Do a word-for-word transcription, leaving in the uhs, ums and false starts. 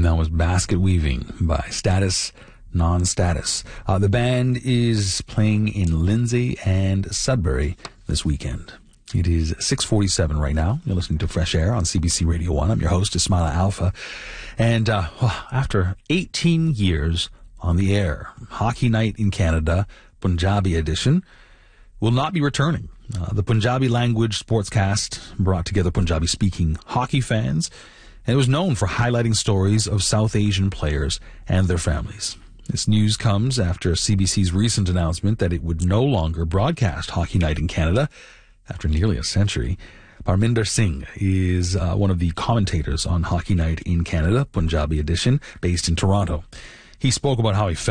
And that was Basket Weaving by Status Non-Status. Uh, the band is playing in Lindsay and Sudbury this weekend. It is six forty-seven right now. You're listening to Fresh Air on C B C Radio one. I'm your host, Ismaila Alfa. And uh, well, after eighteen years on the air, Hockey Night in Canada, Punjabi edition, will not be returning. Uh, the Punjabi language sportscast brought together Punjabi-speaking hockey fans, and it was known for highlighting stories of South Asian players and their families. This news comes after C B C's recent announcement that it would no longer broadcast Hockey Night in Canada after nearly a century. Parminder Singh is uh, one of the commentators on Hockey Night in Canada, Punjabi edition, based in Toronto. He spoke about how he felt